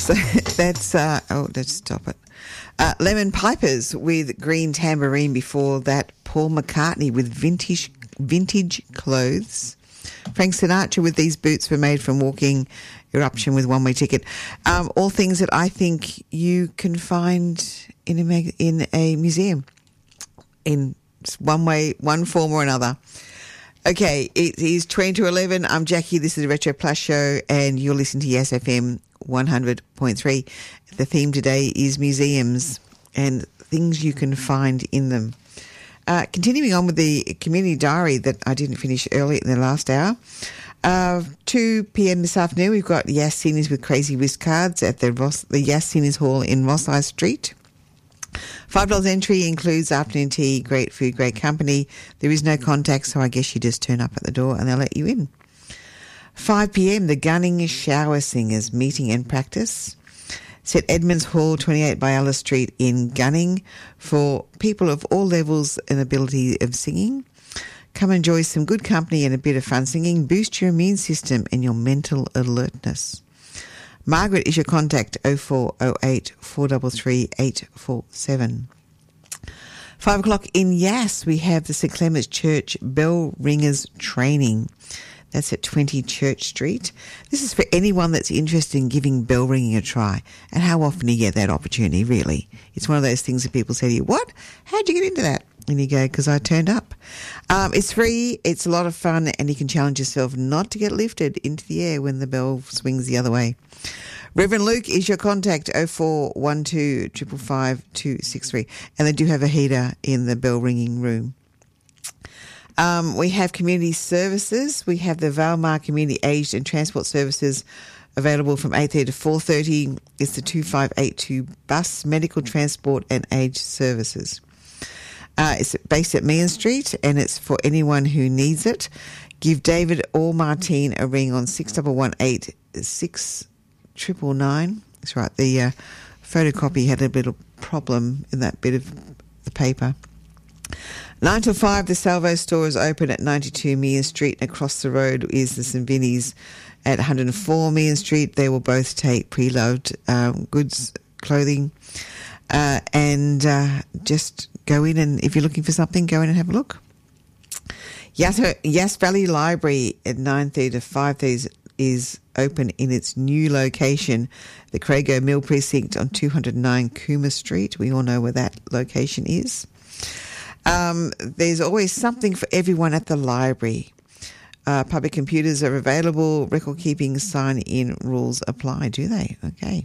So that's, let's stop it. Lemon Pipers with Green Tambourine. Before that, Paul McCartney with Vintage Clothes. Frank Sinatra with These Boots Were Made from Walking. Eruption with One Way Ticket. All things that I think you can find in a museum in one form or another. Okay, it is 20 to 11. I'm Jackie. This is the Retro Plus Show, and you're listening to Yes FM 100.3. The theme today is museums and things you can find in them. Continuing on with the community diary that I didn't finish earlier in the last hour. 2 p.m. this afternoon, we've got Yas Seniors with Crazy Whist Cards at the Yas Seniors Hall in Ross High Street. $5 entry includes afternoon tea, great food, great company. There is no contact, so I guess you just turn up at the door and they'll let you in. 5 p.m, the Gunning Shower Singers meeting and practice. It's at Edmonds Hall, 28 Biala Street in Gunning, for people of all levels and ability of singing. Come enjoy some good company and a bit of fun singing. Boost your immune system and your mental alertness. Margaret is your contact, 0408 433 847. 5 o'clock in Yass, we have the St Clements Church Bell Ringers Training. That's at 20 Church Street. This is for anyone that's interested in giving bell ringing a try. And how often do you get that opportunity, really? It's one of those things that people say to you, what? How'd you get into that? And you go, because I turned up. It's free, it's a lot of fun, and you can challenge yourself not to get lifted into the air when the bell swings the other way. Reverend Luke is your contact, 0412 555 263. And they do have a heater in the bell ringing room. We have community services. We have the Valmar Community Aged and Transport Services available from 8:30 to 4:30. It's the 2582 Bus, Medical Transport and Aged Services. It's based at Meehan Street, and it's for anyone who needs it. Give David or Martine a ring on 6118 6999. That's right. The photocopy had a bit of problem in that bit of the paper. 9 till 5, the Salvo store is open at 92 Meehan Street. Across the road is the St Vinny's at 104 Meehan Street. They will both take pre-loved goods, clothing, and just go in, and if you're looking for something, go in and have a look. Yass Valley Library at 9:30 to 5:30 is open in its new location, the Crago Mill Precinct on 209 Cooma Street. We all know where that location is. There's always something for everyone at the library. Public computers are available. Record keeping sign-in rules apply, do they? Okay.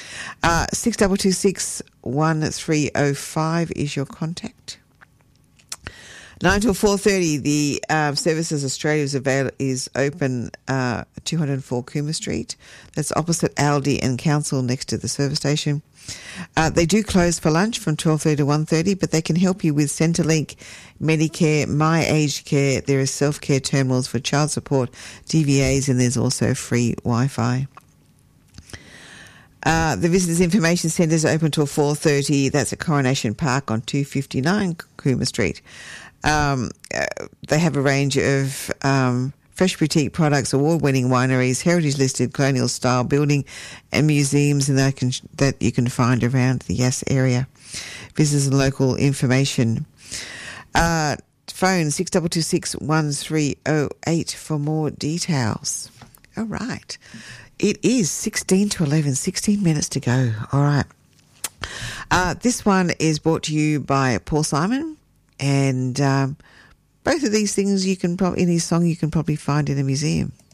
6226 1305 is your contact. 9 till 4:30, the Services Australia is open 204 Cooma Street. That's opposite Aldi and Council, next to the service station. They do close for lunch from 12:30 to 1:30, but they can help you with Centrelink, Medicare, My Aged Care. There are self-care terminals for child support, DVAs, and there's also free Wi-Fi. The Visitors Information Centre is open till 4:30. That's at Coronation Park on 259 Cooma Street. They have a range of fresh boutique products, award-winning wineries, heritage-listed colonial-style building and museums, and that you can find around the Yass area. Visitors and local information. Phone 6226 1308 for more details. All right. It is 16 to 11, 16 minutes to go. All right. This one is brought to you by Paul Simon, and both of these things in his song you can probably find in a museum.